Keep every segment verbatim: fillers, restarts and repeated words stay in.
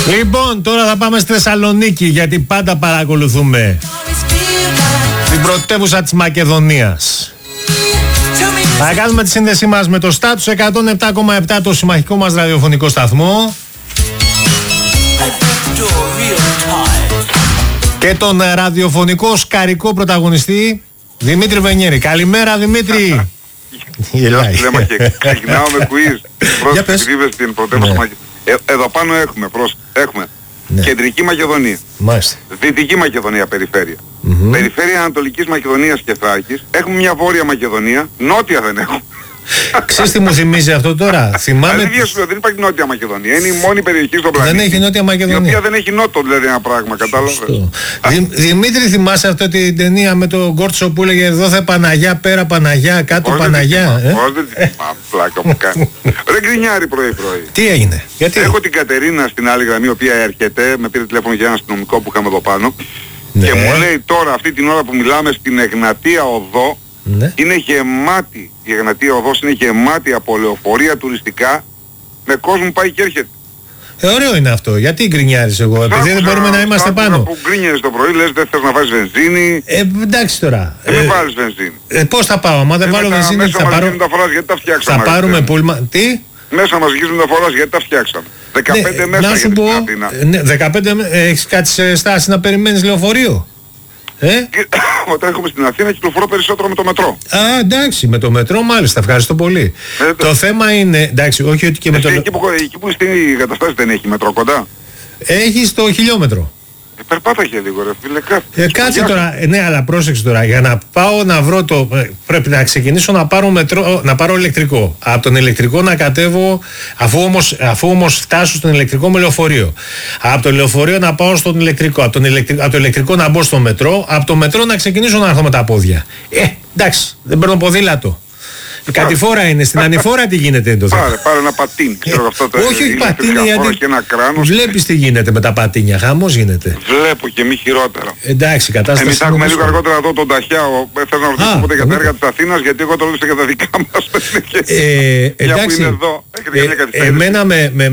Λοιπόν, τώρα θα πάμε στη Θεσσαλονίκη, γιατί πάντα παρακολουθούμε την πρωτεύουσα της Μακεδονίας. Θα κάνουμε τη σύνδεσή μας με το Status εκατόν επτά κόμμα επτά, το συμμαχικό μας ραδιοφωνικό σταθμό, και τον ραδιοφωνικό σκαρικό πρωταγωνιστή Δημήτρη Βενιέρη. Καλημέρα, Δημήτρη. Γεια σου, λέμα, και ξεκινάω με quiz. Πρόσεχε, επειδή στην πρωτεύουσα Μακεδονία. Ε, εδώ πάνω έχουμε, προς, έχουμε ναι. Κεντρική Μακεδονία, μάλιστα. Δυτική Μακεδονία, περιφέρεια, mm-hmm. περιφέρεια Ανατολικής Μακεδονίας και Θράκης, έχουμε μια Βόρεια Μακεδονία, Νότια δεν έχουμε. Ξέρεις τι μου θυμίζει αυτό τώρα? Θυμάμαι... Αλήθεια σου, δεν υπάρχει Νότια Μακεδονία, είναι η μόνη περιοχή στον πλανήτη. Δεν έχει Νότια Μακεδονία. Η οποία δεν έχει νότο, δηλαδή, ένα πράγμα, κατάλαβες. Δη, Δημήτρη, θυμάσαι αυτή την ταινία με τον Γκόρτσο που έλεγε εδώ θα Παναγιά, πέρα Παναγιά, κάτω Παναγιά? Πώς δεν τη θυμάμαι, πλάκα μου κάνει. Ρε γκρινιάρη πρωί-πρωί. Τι έγινε? Γιατί? Έχω την Κατερίνα στην άλλη γραμμή, η οποία έρχεται, με πήρε τηλέφωνο για ένα αστυνομικό που είχαμε εδώ πάνω. Ναι. Και μου λέει τώρα, αυτή την ώρα που μιλάμε, στην Εγνατία Οδό, ναι. είναι γεμάτη, η Εγνατία Οδός είναι γεμάτη από λεωφορεία τουριστικά, με κόσμο πάει και έρχεται. Ε, ωραίο είναι αυτό. Γιατί γκρινιάρεις εγώ? Επειδή δεν μπορούμε να είμαστε πάνω. Που γκρινιάρεις το πρωί, λες δεν θες να βάζεις βενζίνη. Ε, εντάξει τώρα. Δεν ε, βάλεις βενζίνη. Ε, πώς θα πάω? Άμα δεν ε, βάλω βενζίνη θα πάρω... γιατί τα φτιάξαμε. Θα πάρουμε πούλμα... Τι? Μέσα μαζικής μεταφοράς, γιατί τα φτιάξαμε. δεκαπέντε ναι, μέσα για την Αθήνα. Ναι, δεκαπέντε ε, έχεις κάτι σε στάση να περιμένεις λεωφορείο? Ε? Όταν έρχομαι στην Αθήνα κυκλοφορώ περισσότερο με το μετρό. Α, εντάξει, με το μετρό μάλιστα, ευχαριστώ πολύ. Ε, το θέμα είναι, εντάξει, όχι ότι και με το... Εκεί που, εκεί που στην καταστάση δεν έχει μετρό κοντά. Έχει στο χιλιόμετρο. Ε, περπάταγε λίγο ρε φίλε, κάτι. Ε, κάτσε τώρα, ε, ναι, αλλά πρόσεξε τώρα, για να πάω να βρω το... Ε, πρέπει να ξεκινήσω να πάρω μετρό, να πάρω ηλεκτρικό. Από τον ηλεκτρικό να κατέβω, αφού όμως, αφού όμως φτάσω στον ηλεκτρικό με λεωφορείο. Από το λεωφορείο να πάω στον ηλεκτρικό, από, τον ηλεκτρικό, από το ηλεκτρικό να μπω στο μετρό, από το μετρό να ξεκινήσω να έρθω με τα πόδια. Ε, εντάξει, δεν παίρνω ποδήλατο. Κατηφόρα είναι, στην ανηφόρα τι γίνεται το θέμα. Πάρε, πάρε ένα πατίνι, ξέρω αυτό το... Όχι, όχι πατίνι, γιατί βλέπεις τι γίνεται με τα πατίνια, χαμός γίνεται. Βλέπω και μη χειρότερα. Εντάξει, κατάσταση... Εμείς θα έχουμε λίγο αργότερα εδώ τον Ταχιάο, θέλω να ρωτήσω ποτέ για τα έργα της Αθήνας, γιατί εγώ το ρωτήσα για τα δικά μας. Εντάξει, εμένα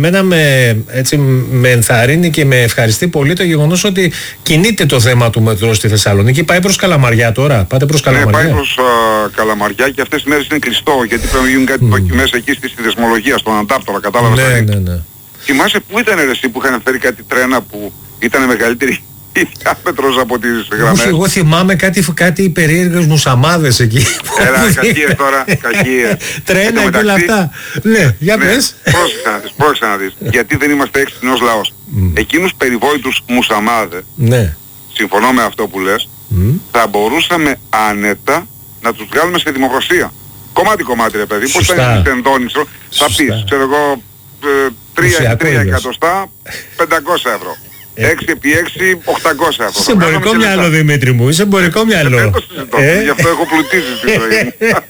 με ενθαρρύνει και με ευχαριστεί πολύ το γεγονός ότι κινείται το θέμα του μετρό στη Θεσσαλονίκη. Πάει προς Καλαμαριά τώρα, πάτε προς Καλαμαριά? Ναι, πάει προς Καλαμαριά και αυτές τις μέρες είναι κλειστό, γιατί πρέπει να γίνουν κάτι mm. δοκιμές εκεί στη συνδεσμολογία, στον αντάπτωρα, κατάλαβες? Ναι, ναι, ναι. Θυμάσαι που ήταν ρε εσύ που είχαν φέρει κάτι τρένα που ήταν μεγαλύτερη η διάμετρος από τις γραμμές? Όχι, εγώ θυμάμαι κάτι, κάτι περίεργες μουσαμάδες εκεί. Έλα, κακίες τώρα, κακίες. Τρένα και όλα αυτά. Ναι, για πες. Πρόσεξε να δεις, πρόσεξε να δεις. Γιατί δεν είμαστε έξυπνος λαός. Εκείνους περιβόητους μουσαμάδες, συμφωνώ με αυτό που λες, θα μπορούσαμε άνετα να τους βγάλουμε σε δημοκρασία. Κομμάτι κομμάτι ρε παιδί, πώς θα είναι στην Ενδόνησο, θα πεις, ξέρω εγώ, τρία εκατοστά, πεντακόσια ευρώ. έξι επί έξι, οκτακόσια ευρώ. Είσαι εμπορικό μυαλό Δημήτρη μου, είσαι εμπορικό μυαλό. Δεν το συζητώ, γι' αυτό έχω πλουτίσει στη ζωή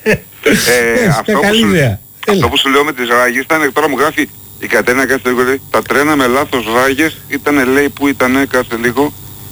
μου. Αυτό που σου λέω με τις ράγες ήταν, τώρα μου γράφει η Κατερίνα κάθε λίγο, λέει, τα τρένα με λάθος ράγες ήταν, λέει, που ήτανε, κάθε λίγο.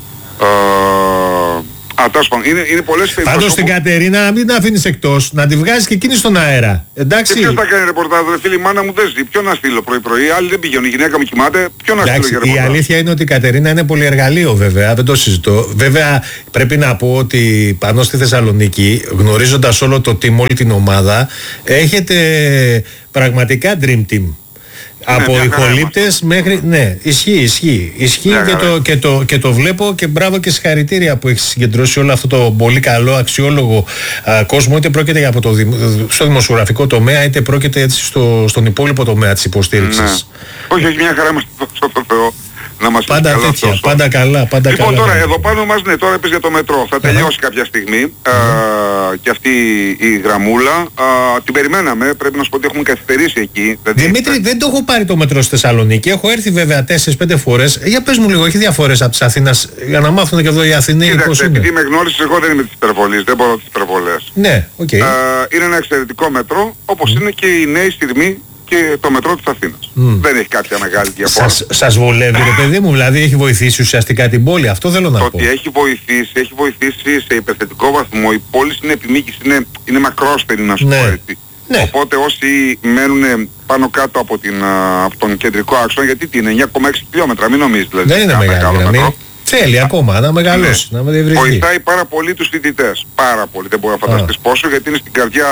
Α, τόσο πάνω. Είναι, είναι πολλές περιπτώσεις. Πάντως την Κατερίνα να μην την αφήνεις εκτός, να τη βγάζεις και εκείνη στον αέρα. Εντάξει. Και ποιος θα κάνει ρεπορτάζ, ρε φίλη, η μάνα μου δεν ζει. Ποιο να στείλω πρωί-πρωί, άλλοι δεν πηγαίνουν, η γυναίκα μου κοιμάται, ποιο να στείλω για ρεπορτάζ? Η αλήθεια είναι ότι η Κατερίνα είναι πολυεργαλείο βέβαια, δεν το συζητώ. Βέβαια πρέπει να πω ότι πάνω στη Θεσσαλονίκη, γνωρίζοντας όλο το team, όλη την ομάδα, έχετε πραγματικά dream team. Από ναι, ηχολήπτες μέχρι... Ναι, ισχύει, ισχύει. Ισχύει ναι, και, το, και, το, και το βλέπω και μπράβο και συγχαρητήρια που έχει συγκεντρώσει όλο αυτό το πολύ καλό, αξιόλογο α, κόσμο, είτε πρόκειται για από το, στο δημοσιογραφικό τομέα, είτε πρόκειται έτσι στο, στον υπόλοιπο τομέα της υποστήριξης. Ναι. Όχι, όχι, μια χαρά είμαστε στο Θεό. Να μας πάντα τέτοια, αυτός. πάντα καλά, πάντα λοιπόν, καλά. Λοιπόν τώρα εδώ πάνω μας, ναι, τώρα είπες για το μετρό. Θα τελειώσει κάποια στιγμή mm-hmm. α, και αυτή η γραμμούλα. Α, την περιμέναμε, πρέπει να σου πω ότι έχουμε καθυστερήσει εκεί. Δημήτρη, θα... δεν το έχω πάρει το μετρό στη Θεσσαλονίκη. Έχω έρθει βέβαια τέσσερις πέντε φορές. Για πες μου λίγο, έχει διαφορές από της Αθήνας, για να μάθουν και εδώ οι Αθηναίοι πώς είναι. Επειδή με γνώρισες, εγώ δεν είμαι της υπερβολής, δεν μπορώ τις υπερβολές. Ναι, οκ. Okay. Είναι ένα εξαιρετικό μετρό, όπως mm. είναι και η νέη στιγμή και το μετρό της Αθήνας. Mm. Δεν έχει κάποια μεγάλη διαφορά. Σας, σας βολεύει ρε παιδί μου, δηλαδή έχει βοηθήσει ουσιαστικά την πόλη, αυτό θέλω να το πω. Ότι έχει βοηθήσει, έχει βοηθήσει σε υπερθετικό βαθμό. Η πόλη στην επιμήκυση είναι, είναι μακρόστερη να σου ναι. πω έτσι. Ναι. Οπότε όσοι μένουν πάνω κάτω από, την, από τον κεντρικό άξονα, γιατί τι είναι εννιά κόμμα έξι χιλιόμετρα, μην νομίζεις δηλαδή. Δεν είναι μεγάλη γραμμή. Θέλει ακόμα να μεγαλώσει, ναι, να διευρυνθεί. Βοηθάει πάρα πολύ τους φοιτητές. Πάρα πολύ. Δεν μπορεί να φανταστείς πόσο, γιατί είναι στην καρδιά.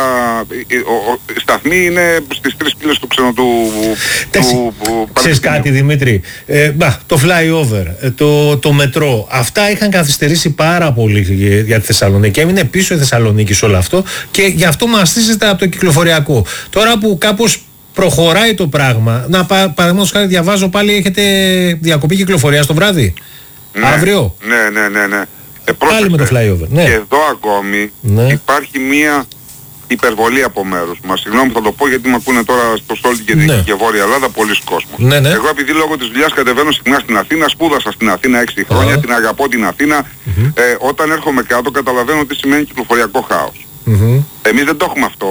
Η σταθμή είναι στις τρεις πύλες του ξενο του. του Ξέρεις κάτι, Δημήτρη. Ε, μπα, το flyover, το, το μετρό, αυτά είχαν καθυστερήσει πάρα πολύ για τη Θεσσαλονίκη. Έμεινε πίσω η Θεσσαλονίκη σε όλο αυτό και γι' αυτό μαστίζεται από το κυκλοφοριακό. Τώρα που κάπως προχωράει το πράγμα, να παραδείγματος χάρη διαβάζω πάλι, έχετε διακοπή κυκλοφορίας το βράδυ. Ναι, αύριο. Ναι, ναι, ναι, ναι. Ε, πάλι με το flyover. Ναι. Και εδώ ακόμη ναι. υπάρχει μία υπερβολή από μέρους μας. Συγγνώμη, θα το πω γιατί με ακούνε τώρα στο όλη την κεντρική ναι. και βόρεια Ελλάδα πολλοί κόσμος. Ναι, ναι. Εγώ επειδή λόγω της δουλειάς κατεβαίνω συχνά στην Αθήνα, σπούδασα στην Αθήνα έξι χρόνια, uh-huh. την αγαπώ την Αθήνα. Uh-huh. Ε, όταν έρχομαι κάτω καταλαβαίνω τι σημαίνει κυκλοφοριακό χάος. Uh-huh. Εμείς δεν το έχουμε αυτό.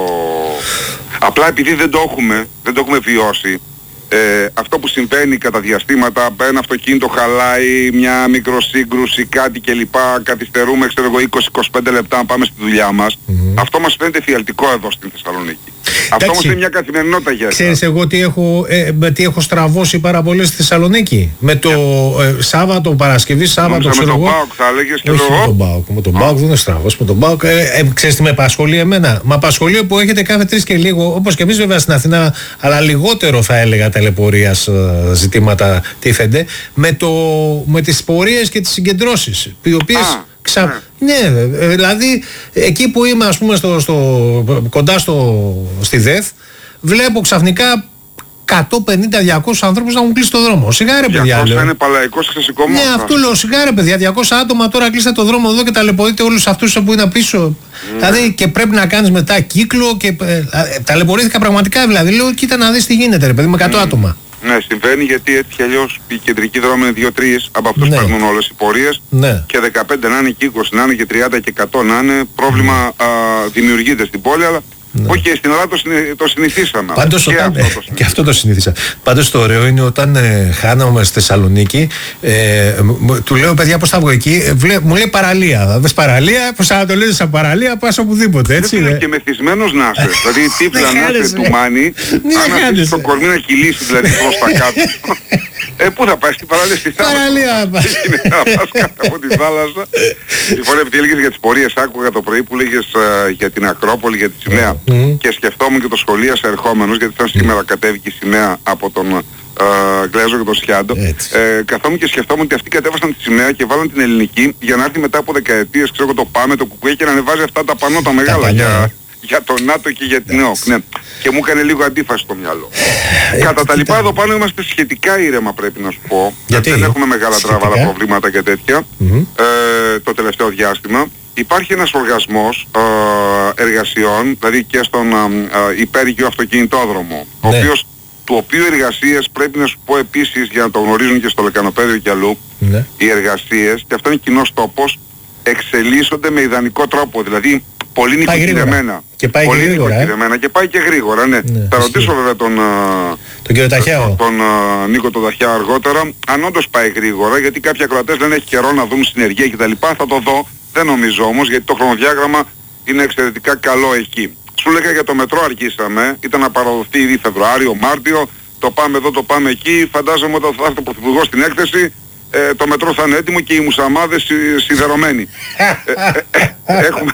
Απλά επειδή δεν το έχουμε, δεν το έχουμε βιώσει. Ε, αυτό που συμβαίνει κατά διαστήματα, ένα αυτοκίνητο χαλάει, μια μικροσύγκρουση, κάτι κλπ. Καθυστερούμε, ξέρω εγώ, είκοσι με είκοσι πέντε λεπτά να πάμε στη δουλειά μας. Mm-hmm. Αυτό μας φαίνεται φιαλτικό εδώ στην Θεσσαλονίκη. Αυτό όμως είναι μια καθημερινότητα για εσάς. Ξέρεις εγώ τι έχω, ε, τι έχω στραβώσει πάρα πολύ στη Θεσσαλονίκη. Με το ε, Σάββατο, Παρασκευή, Σάββατο, ξέρω εγώ. Με τον ΠΑΟΚ θα έλεγες και όχι εγώ. με τον ΠΑΟΚ, με τον ΠΑΟΚ δεν είναι στραβώσει. Με τον ΠΑΟΚ, ε, ε, ξέρεις τι με απασχολεί εμένα. Με απασχολεί που έχετε κάθε τρεις και λίγο, όπως και εμείς βέβαια στην Αθήνα, αλλά λιγότερο θα έλεγα ταλαιπωρίας ζητήματα τίθενται, με, το, με τις πορείες και τις συγκεντρώσεις, οι οποίες ξα... ναι. ναι, δηλαδή εκεί που είμαι ας πούμε στο, στο, κοντά στο, στη ΔΕΘ, βλέπω ξαφνικά εκατόν πενήντα με διακόσιους ανθρώπους να μου κλείσει το δρόμο. Σιγάρε παιδιά, διακόσια είναι παλαϊκός ξεσηκωμός. Ναι, αυτό λέω, σιγάρε παιδιά, διακόσια άτομα τώρα κλείστε το δρόμο εδώ και ταλαιπωρείτε όλους αυτούς που είναι πίσω. Mm. Δηλαδή και πρέπει να κάνεις μετά κύκλο και ε, ταλαιπωρήθηκα πραγματικά, δηλαδή λέω κοίτα να δεις τι γίνεται ρε παιδί με εκατό mm. άτομα. Ναι, συμβαίνει γιατί έτσι κι αλλιώς η κεντρική δρόμη είναι δύο τρία, από αυτούς ναι. παίρνουν όλες οι πορείες ναι. και δεκαπέντε να είναι και είκοσι να είναι και τριάντα και εκατό να είναι, πρόβλημα mm. α, δημιουργείται στην πόλη, αλλά ναι. όχι, στην Ελλάδα το, συνηθ, το συνηθίσαμε. Πάντως και, όταν, αυτό ε, το και αυτό το συνήθισα. Πάντως το ωραίο είναι όταν ε, χάναμε στη Θεσσαλονίκη, ε, του λέω παιδιά πώς θα βγω εκεί, ε, βλέ, μου λέει παραλία. Δες παραλία, πως ανατολίζεις από παραλία, πας οπουδήποτε. Έτσι, δεν είναι και μεθυσμένος να είσαι. Δηλαδή τύφλα να είσαι του Μάνι, αν αφήσεις το κορμί να κυλήσει δηλαδή προς τα κάτω. Ε, πού θα πάει, στην παραλία, στη θάλασσα. Παραλία να πας. Να πας κάτω από τη θάλασσα. Λοιπόν, επειδή έλεγες για τις πορείες, άκουγα το πρωί που λέγες uh, για την Ακρόπολη, για τη σημαία. Mm. Και σκεφτόμουν και το σχολίασα ερχόμενος, γιατί ήταν σήμερα mm. κατέβηκε η σημαία από τον uh, Γκλέζο και τον Σιάντο. Ε, καθόμουν και σκεφτόμουν ότι αυτοί κατέβασαν τη σημαία και βάλαν την ελληνική για να έρθει μετά από δεκαετίες, ξέρω το Πάμε, το Κουκουέ και να ανεβάζει αυτά τα πανό τα μεγάλα για, για τον ΝΑΤΟ και για την ΕΟΚ. Ναι. Και μου έκανε λίγο αντίφαση στο μυαλό. Κατά τα λοιπά εδώ πάνω είμαστε σχετικά ήρεμα πρέπει να σου πω. Γιατί δεν έχουμε μεγάλα τράβαλα προβλήματα και τέτοια mm-hmm. ε, το τελευταίο διάστημα. Υπάρχει ένας οργασμός ε, εργασιών, δηλαδή και στον ε, ε, υπέργειο αυτοκινητόδρομο, ναι. ο οποίος, του οποίου εργασίες πρέπει να σου πω επίσης για να το γνωρίζουν και στο Λεκανοπέδιο και αλλού, ναι. οι εργασίες, και αυτό είναι κοινός τόπος, εξελίσσονται με ιδανικό τρόπο, δηλαδή πολύ νοικοκυρεμένα. Και πάει πολύ και γρήγορα. Ε? Και πάει και γρήγορα, ναι. ναι Θα ρωτήσω βέβαια τον, τον, κύριο Ταχιάο. τον, τον Νίκο τον Ταχιά αργότερα, αν όντως πάει γρήγορα, γιατί κάποιοι ακροατές λένε έχει καιρό να δουν συνεργεία κτλ. Θα το δω, δεν νομίζω όμως, γιατί το χρονοδιάγραμμα είναι εξαιρετικά καλό εκεί. Σου λέγα για το μετρό αρχίσαμε, ήταν να παραδοθεί ήδη Φεβρουάριο, Μάρτιο, το πάμε εδώ, το πάμε εκεί, φαντάζομαι όταν θα έρθει ο Πρωθυπουργός στην έκθεση, ε, το μετρό θα είναι έτοιμο και οι μουσαμάδες σιδερωμένοι. ε, ε, ε, έχουμε...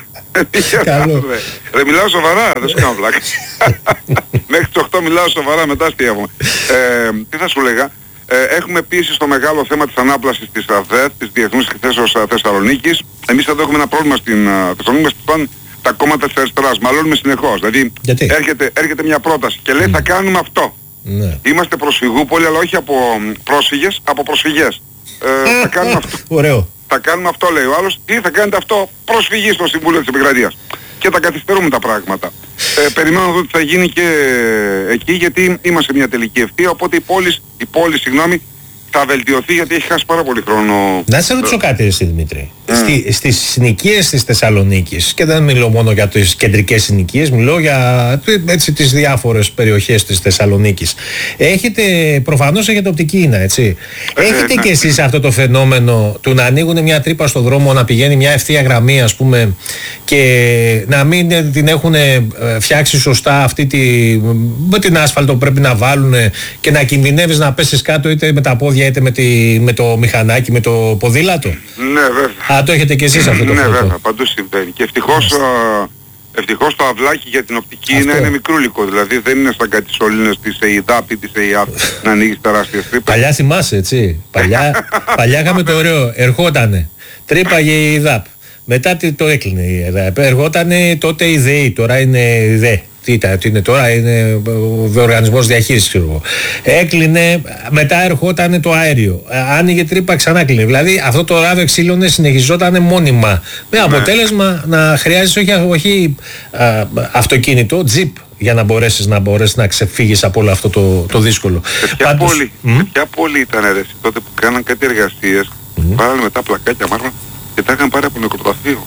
Ρε μιλάω σοβαρά, δεν σου κάνω πλάκα. Μέχρι τις οκτώ μιλάω σοβαρά, μετά αστείευομαι. Ε, τι θα σου λέγα, ε, έχουμε επίσης το μεγάλο θέμα της ανάπλασης της ΑΔΕΘ, της Διεθνούς Εκθέσεως Θεσσαλονίκης. Εμείς εδώ έχουμε ένα πρόβλημα στην Θεσσαλονίκη, μας πάνε τα κόμματα της αριστεράς, μαλώνουμε συνεχώς. Δηλαδή έρχεται, έρχεται μια πρόταση και λέει mm. θα κάνουμε αυτό. Ναι. Είμαστε προσφυγούπολοι, αλλά όχι από πρόσφυγες, από προσφυγές. Ε, θα κάνουμε αυτό. Ωραίο. Θα κάνουμε αυτό λέει ο άλλος, ή θα κάνετε αυτό, προσφυγή στο Συμβούλιο της Επικρατείας. Και τα καθυστερούμε τα πράγματα. Ε, περιμένω να δω τι θα γίνει και εκεί, γιατί είμαστε μια τελική ευθεία, οπότε η πόλη, η πόλη συγγνώμη, θα βελτιωθεί γιατί έχει χάσει πάρα πολύ χρόνο. Να σε ρωτήσω κάτι εσύ Δημήτρη. Mm. Στη, στις συνοικίες της Θεσσαλονίκης, και δεν μιλώ μόνο για τις κεντρικές συνοικίες, μιλώ για έτσι, τις διάφορες περιοχές της Θεσσαλονίκης. Έχετε, προφανώς έχετε οπτική ίνα, έτσι. Ε, έχετε ναι. και εσείς αυτό το φαινόμενο του να ανοίγουν μια τρύπα στο δρόμο, να πηγαίνει μια ευθεία γραμμή ας πούμε και να μην την έχουν φτιάξει σωστά αυτή τη, με την άσφαλτο που πρέπει να βάλουν και να κινδυνεύεις να πέσεις κάτω είτε με τα πόδια είτε με, τη, με το μηχανάκι, με το ποδήλατο. Ναι βέβαια. Α, το έχετε και εσείς αυτό το ναι, φωτό. Ναι βέβαια, παντού συμβαίνει. Και ευτυχώς, α, ευτυχώς το αυλάκι για την οπτική είναι, είναι μικρούλικο. Δηλαδή δεν είναι σαν κάτι τις σωλήνες της ΕΙΔΑΠ ή της ΕΙΑΠ να ανοίγεις τεράστιες τρύπες. Παλιά θυμάσαι έτσι. Παλιά, παλιά είχαμε το ωραίο. Ερχότανε. Τρύπαγε η ΕΙΔΑΠ. Μετά το έκλεινε η ΕΙΔΑΠ. Ερχότανε τότε η ΔΕΗ. Τώρα είναι η ΔΕ. Τι ήταν, τι είναι τώρα, είναι ο οργανισμός διαχείρισης, ξέρω εγώ. Έκλεινε, μετά ερχόταν το αέριο. Άνοιγε τρύπα, ξανά κλείνε. Δηλαδή αυτό το ράβε ξύλωνε συνεχιζόταν μόνιμα. Με αποτέλεσμα να χρειάζεσαι όχι, όχι α, αυτοκίνητο, τζιπ, για να μπορέσεις να, μπορέσεις να ξεφύγεις από όλο αυτό το, το δύσκολο. Σε ποια Πάντως, πόλη, mm? ποια πόλη ήταν ρε, τότε που κάναν κάτι εργασίες, mm. πάρανε μετά πλακάκια μάρμα και τα είχαν πάρει από νεκροταφείο.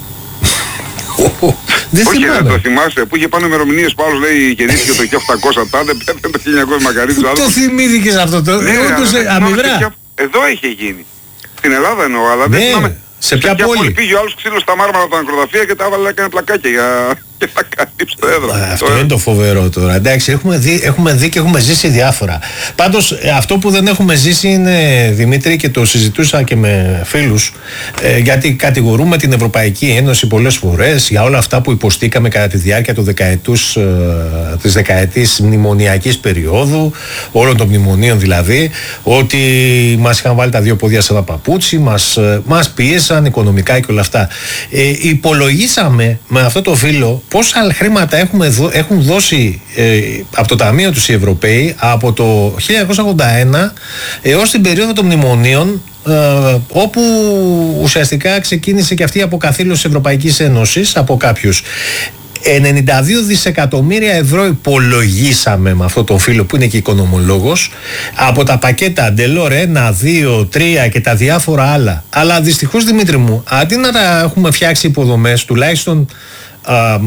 Δεν όχι, δεν το θυμάσαι, που είχε πάνω ημερομηνίες που άλλος λέει γεννήθηκε το χίλια οκτακόσια τάδε, πέθανε το χίλια εννιακόσια μακαρίτης. Το θυμήθηκες αυτό το, όντως αμοιβρά. Εδώ είχε γίνει. Στην Ελλάδα εννοώ, αλλά δεν θυμάμαι. Σε ποια πόλη? Πήγε ο άλλος ξύλος στα μάρμαρα από τα νεκροταφεία και τα έβαλε, έκανε πλακάκια για και θα καλύψει το έδρα. Αυτό είναι το φοβερό τώρα. Εντάξει, έχουμε δει, έχουμε δει και έχουμε ζήσει διάφορα. Πάντως αυτό που δεν έχουμε ζήσει είναι, Δημήτρη, και το συζητούσα και με φίλους, ε, γιατί κατηγορούμε την Ευρωπαϊκή Ένωση πολλές φορές για όλα αυτά που υποστήκαμε κατά τη διάρκεια του δεκαετούς, ε, της δεκαετής μνημονιακής περίοδου, όλων των μνημονίων δηλαδή, ότι μας είχαν βάλει τα δύο πόδια σε ένα παπούτσι, μας, ε, μας πίεσαν οικονομικά και όλα αυτά. Ε, υπολογίσαμε με αυτό το φίλο πόσα χρήματα έχουμε δω, έχουν δώσει ε, από το Ταμείο τους οι Ευρωπαίοι από το χίλια εννιακόσια ογδόντα ένα έως την περίοδο των μνημονίων, ε, όπου ουσιαστικά ξεκίνησε και αυτή η αποκαθήλωση της Ευρωπαϊκής Ένωσης από κάποιους. ενενήντα δύο δισεκατομμύρια ευρώ υπολογίσαμε με αυτό το φίλο που είναι και οικονομολόγος από τα πακέτα Ντελόρ ένα, δύο, τρία και τα διάφορα άλλα. Αλλά δυστυχώς, Δημήτρη μου, αντί να τα έχουμε φτιάξει υποδομές, τουλάχιστον α,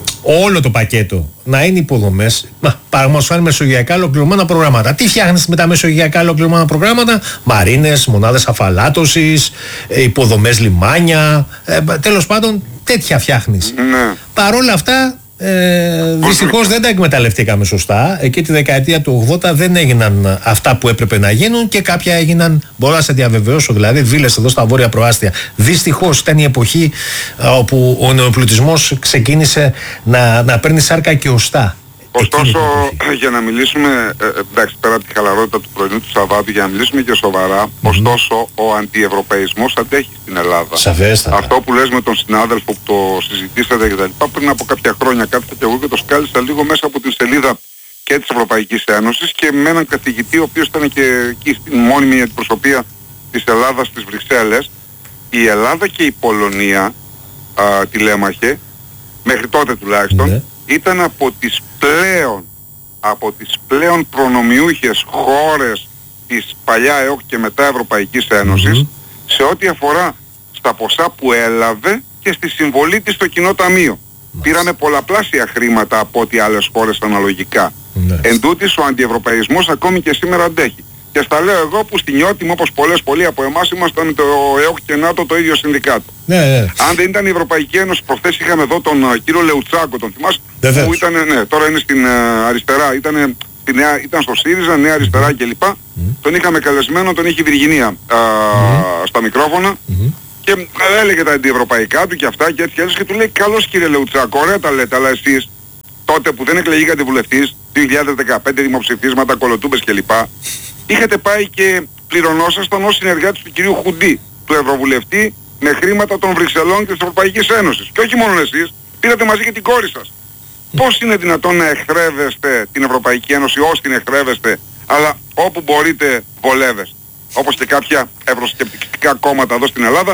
όλο το πακέτο να είναι υποδομές, παραδείγματος χάρη μεσογειακά ολοκληρωμένα προγράμματα. Τι φτιάχνεις με τα μεσογειακά ολοκληρωμένα προγράμματα? Μαρίνες, μονάδες αφαλάτωσης, υποδομές λιμάνια, ε, τέλος πάντων τέτοια φτιάχνεις. Ναι. Παρ' όλα αυτά, ε, δυστυχώς δεν τα εκμεταλλευτήκαμε σωστά. Εκεί τη δεκαετία του ογδόντα δεν έγιναν αυτά που έπρεπε να γίνουν και κάποια έγιναν, μπορώ να σε διαβεβαιώσω, δηλαδή βίλες εδώ στα βόρεια προάστια. Δυστυχώς ήταν η εποχή α, όπου ο νεοπλουτισμός ξεκίνησε να, να παίρνει σάρκα και οστά. Ωστόσο, για να μιλήσουμε, ε, εντάξει, πέρα από τη χαλαρότητα του πρωινού του Σαββάτου, για να μιλήσουμε και σοβαρά, mm-hmm. ωστόσο ο αντιευρωπαϊσμός αντέχει στην Ελλάδα. Σαφέστατα. Αυτό που λες με τον συνάδελφο που το συζητήσατε και τα λοιπά, πριν από κάποια χρόνια κάθισα και εγώ και το σκάλισα λίγο μέσα από την σελίδα και της Ευρωπαϊκής Ένωσης και με έναν καθηγητή ο οποίος ήταν και εκεί στην μόνιμη αντιπροσωπεία της Ελλάδας στις Βρυξέλλες. Η Ελλάδα και η Πολωνία, α, τηλέμαχε, μέχρι τότε τουλάχιστον, mm-hmm. ήταν από τις πλέον, από τις πλέον προνομιούχες χώρες της παλιά ΕΟΚ και μετά Ευρωπαϊκής Ένωσης mm-hmm. σε ό,τι αφορά στα ποσά που έλαβε και στη συμβολή της στο κοινό ταμείο. Mm-hmm. Πήραμε πολλαπλάσια χρήματα από ό,τι άλλες χώρες αναλογικά. Mm-hmm. Εν τούτης ο αντιευρωπαϊσμός ακόμη και σήμερα αντέχει. Και στα λέω εγώ που στην Ιώτιμο, όπως πολλές πολλοί από εμάς, ήμασταν το ΕΟΚ και ΝΑΤΟ το ίδιο συνδικάτο. Ναι, ναι. Αν δεν ήταν η Ευρωπαϊκή Ένωση, προχθές είχαμε εδώ τον uh, κύριο Λεουτσάκο, τον θυμάσαι, ναι, που ήταν, ναι, τώρα είναι στην uh, αριστερά, ήταν, στη νέα, ήταν στο ΣΥΡΙΖΑ, Νέα Αριστερά mm-hmm. κλπ. Mm-hmm. Τον είχαμε καλεσμένο, τον είχε η Βυργινία uh, mm-hmm. στα μικρόφωνα mm-hmm. και uh, έλεγε τα αντιευρωπαϊκά του και αυτά και έτσι και έτσι και του λέει, καλώς κύριε Λεουτσάκο, ωραία τα λέτε, αλλά εσείς τότε που δεν εκλεγήκατε βουλευτής, δύο χιλιάδες δεκαπέντε δημοψηφίσματα, κολοτούμπες κλπ. Είχατε πάει και πληρωνόσασταν ως συνεργάτης του κυρίου Χουντή, του Ευρωβουλευτή, με χρήματα των Βρυξελών και της Ευρωπαϊκής Ένωσης. Και όχι μόνο εσείς, πήρατε μαζί και την κόρη σας. Πώς είναι δυνατόν να εχθρεύεστε την Ευρωπαϊκή Ένωση, όσοι την εχθρεύεστε, αλλά όπου μπορείτε βολεύεστε? Όπως και κάποια ευρωσκεπτικά κόμματα εδώ στην Ελλάδα, που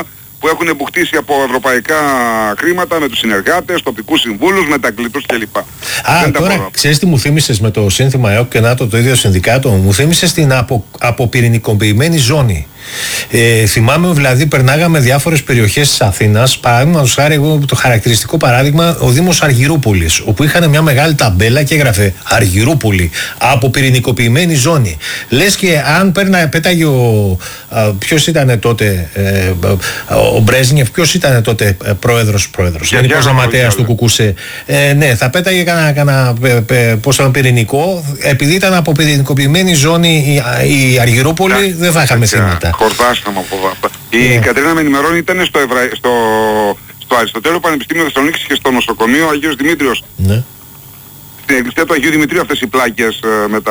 που έχουν εμπουχτήσει από ευρωπαϊκά χρήματα με τους συνεργάτες, τοπικούς συμβούλους, μεταγκλητούς κλπ. Α, τώρα ξέρεις τι μου θύμισες με το σύνθημα ΕΟΚ και ΝΑΤΟ, το ίδιο συνδικάτο, μου θύμισες την απο, αποπυρηνικοποιημένη ζώνη. Ε, θυμάμαι δηλαδή περνάγαμε διάφορες περιοχές της Αθήνας, παράδειγμα χάρη, εγώ το χαρακτηριστικό παράδειγμα ο Δήμος Αργυρούπολης, όπου είχαν μια μεγάλη ταμπέλα και έγραφε Αργυρούπολη, αποπυρηνικοποιημένη ζώνη. Λες και αν πέρνα, πέταγε ο, α, ποιος ήταν τότε ε, ο Μπρέζνιεφ, ποιος ήταν τότε ε, πρόεδρος, πρόεδρος γενικός γραμματέας του Κουκούσε, ε, ναι, θα πέταγε κανένα, κανένα πώς ήταν πυρηνικό, επειδή ήταν αποπυρηνικοποιημένη ζώνη η, η Αργυρούπολη, δεν θα είχαμε θύματα. Χορδάσαμε από αυτά. Η yeah. Κατερίνα με ενημερώνει, ήταν στο, Ευρα... στο... στο Αριστοτέλειο Πανεπιστήμιο Θεσσαλονίκης και στο νοσοκομείο Αγίος Δημήτριος. Ναι. Στην εκκλησία του Αγίου Δημητρίου αυτές οι πλάκες ε, με τα...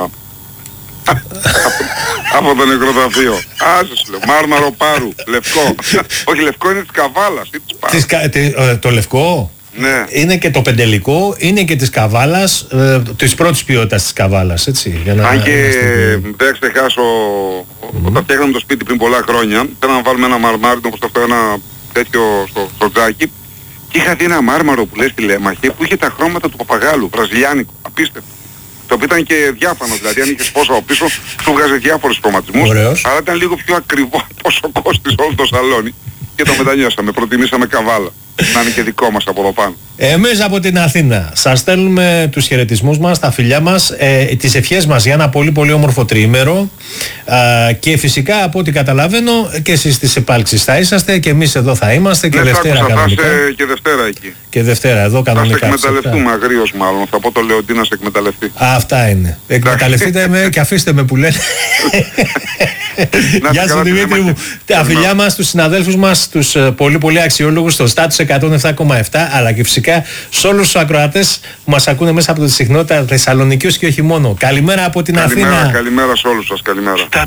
από το νεκροταφείο. Άσε σου λέω, μάρμαρο πάρου, λευκό. Όχι, λευκό είναι της Καβάλας ή της Πάρου. Της, κα... το λευκό. Ναι. Είναι και το πεντελικό, είναι και της Καβάλας, ε, της πρώτης ποιότητας της Καβάλας, έτσι. Για να... Αν και δεν ξεχάσω, mm-hmm. όταν φτιάχναμε το σπίτι πριν πολλά χρόνια, θέλω να βάλουμε ένα μαρμάρι, όπως αυτό ένα τέτοιο στο, στο τζάκι, και είχα δει ένα μάρμαρο που λέει στη Λέμαχη που είχε τα χρώματα του παπαγάλου, βραζιλιάνικο, απίστευτο. Το οποίο ήταν και διάφανο, δηλαδή αν είχες πόσο από πίσω, σου βγάζει διάφορους χρωματισμούς, αλλά ήταν λίγο πιο ακριβό πόσο κόστιζε όλο το σαλόνι. Και το μετανιώσαμε, προτιμήσαμε Καβάλα. Να είναι και δικό μας από εδώ πάνω. Εμείς από την Αθήνα σας στέλνουμε τους χαιρετισμούς μας, τα φιλιά μας, ε, τις ευχές μας για ένα πολύ πολύ όμορφο τριήμερο, ε, και φυσικά από ό,τι καταλαβαίνω και εσείς στις επάλξεις θα είσαστε και εμείς εδώ θα είμαστε και ναι, Δευτέρα κανονικά. Θα είσαι και Δευτέρα εκεί. Και Δευτέρα εδώ κανονικά. Θα σε εκμεταλλευτούμε αγρίως μάλλον, θα πω το Λεοντή να σε εκμεταλλευτεί. Αυτά είναι. Εκμεταλλευτείτε με και αφήστε με που λένε. Γεια σου Δημήτρη μου. Τα φιλιά μας, τους συναδέλφους μας, τους πολύ πολύ αξιόλογους στο Status εκατόν επτά κόμμα επτά, αλλά και φυσικά σε όλους τους ακροατές που μας ακούνε μέσα από τη συχνότητα Θεσσαλονικίους και όχι μόνο. Καλημέρα από την καλημέρα, Αθήνα. Καλημέρα σε όλους σας, καλημέρα.